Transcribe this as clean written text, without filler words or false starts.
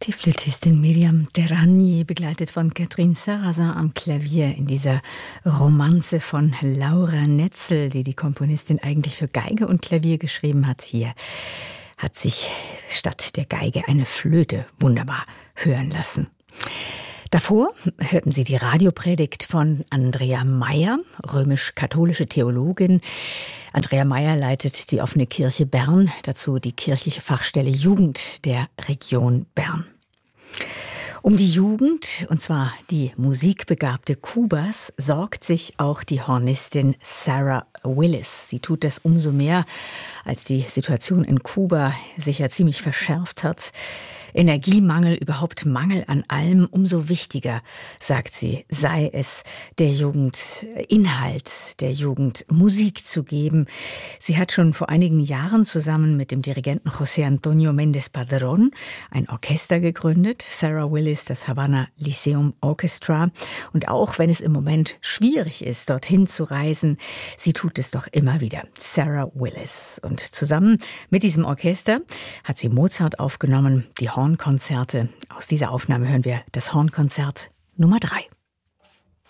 Die Flötistin Miriam Teranyi, begleitet von Catherine Sarrazin am Klavier in dieser Romanze von Laura Netzel, die die Komponistin eigentlich für Geige und Klavier geschrieben hat. Hier hat sich statt der Geige eine Flöte wunderbar hören lassen. Davor hörten Sie die Radiopredigt von Andrea Meier, römisch-katholische Theologin. Andrea Meier leitet die Offene Kirche Bern, dazu die kirchliche Fachstelle Jugend der Region Bern. Um die Jugend, und zwar die musikbegabte Kubas, sorgt sich auch die Hornistin Sarah Willis. Sie tut das umso mehr, als die Situation in Kuba sich ja ziemlich verschärft hat. Energiemangel, überhaupt Mangel an allem, umso wichtiger, sagt sie, sei es der Jugend Inhalt, der Jugend Musik zu geben. Sie hat schon vor einigen Jahren zusammen mit dem Dirigenten José Antonio Méndez Padrón ein Orchester gegründet, Sarah Willis, das Havana Lyceum Orchestra. Und auch wenn es im Moment schwierig ist, dorthin zu reisen, sie tut es doch immer wieder, Sarah Willis. Und zusammen mit diesem Orchester hat sie Mozart aufgenommen, die Hornkonzerte. Aus dieser Aufnahme hören wir das Hornkonzert Nummer 3.